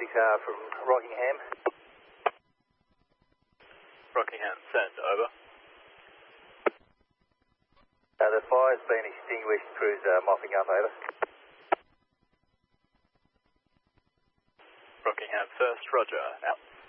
from Rockingham. Rockingham, send, over. The fire's been extinguished, crews mopping up, over. Rockingham first, roger, out.